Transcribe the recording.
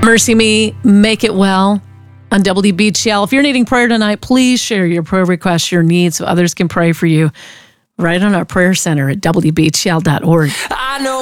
Mercy Me, Make It Well on WBCL. If you're needing prayer tonight, please share your prayer requests, your needs, so others can pray for you right on our prayer center at WBCL.org. I know